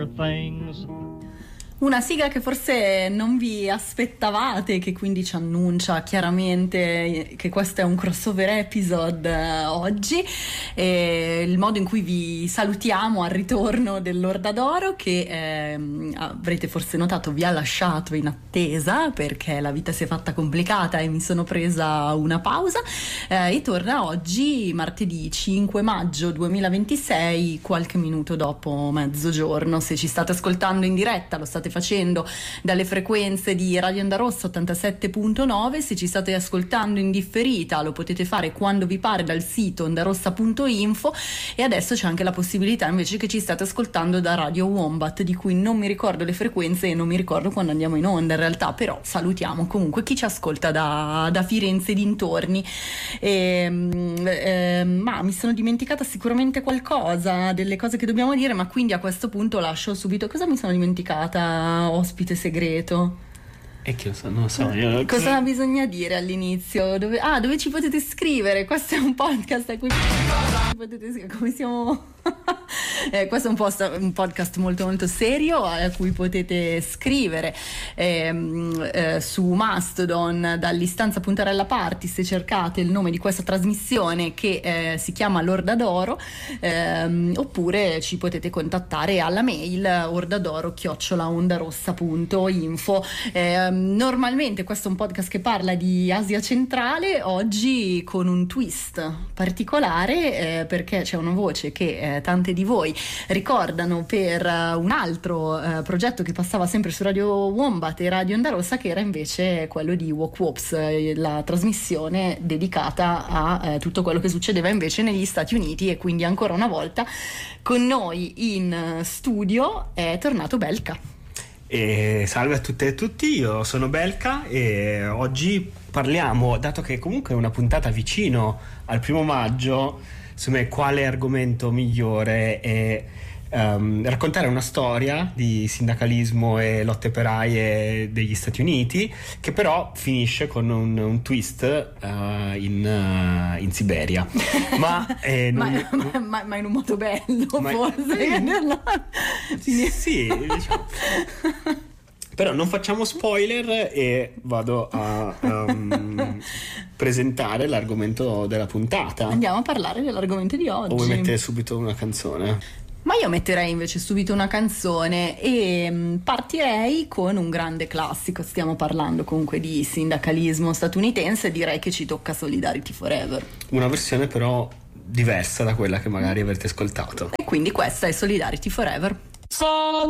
other things. Una sigla che forse non vi aspettavate, che quindi ci annuncia chiaramente che questo è un crossover episode oggi, e il modo in cui vi salutiamo al ritorno dell'Orda d'Oro, che avrete forse notato vi ha lasciato in attesa perché la vita si è fatta complicata e mi sono presa una pausa, e torna oggi martedì 5 maggio 2026, qualche minuto dopo mezzogiorno. Se ci state ascoltando in diretta lo state facendo dalle frequenze di Radio Onda Rossa 87.9, se ci state ascoltando in differita lo potete fare quando vi pare dal sito ondarossa.info, e adesso c'è anche la possibilità invece che ci state ascoltando da Radio Wombat, di cui non mi ricordo le frequenze e non mi ricordo quando andiamo in onda in realtà, però salutiamo comunque chi ci ascolta da Firenze e dintorni. Ma mi sono dimenticata sicuramente qualcosa delle cose che dobbiamo dire, ma quindi a questo punto lascio subito. Cosa mi sono dimenticata, ospite segreto? E che non lo so io. Cosa bisogna dire all'inizio? Dove ci potete scrivere? Questo è un podcast a cui potete, come siamo questo è un podcast molto molto serio a cui potete scrivere su Mastodon dall'istanza Puntarella Party, se cercate il nome di questa trasmissione che si chiama l'Orda d'Oro, oppure ci potete contattare alla mail ordadoro@ondarossa.info. Normalmente questo è un podcast che parla di Asia centrale, oggi con un twist particolare, perché c'è una voce che tante di voi ricordano per un altro progetto che passava sempre su Radio Wombat e Radio Onda Rossa, che era invece quello di Walk Wops, la trasmissione dedicata a tutto quello che succedeva invece negli Stati Uniti. E quindi ancora una volta con noi in studio è tornato Belka. E salve a tutte e tutti, io sono Belka e oggi parliamo, dato che comunque è una puntata vicino al 1 maggio, insomma, quale argomento migliore è raccontare una storia di sindacalismo e lotte operaie degli Stati Uniti, che però finisce con un twist in Siberia, ma in un modo bello, forse. Sì, diciamo. Però non facciamo spoiler e vado a presentare l'argomento della puntata. Andiamo a parlare dell'argomento di oggi. O vuoi mettere subito una canzone? Ma io metterei invece subito una canzone e partirei con un grande classico. Stiamo parlando comunque di sindacalismo statunitense, direi che ci tocca Solidarity Forever. Una versione però diversa da quella che magari avrete ascoltato. E quindi questa è Solidarity Forever.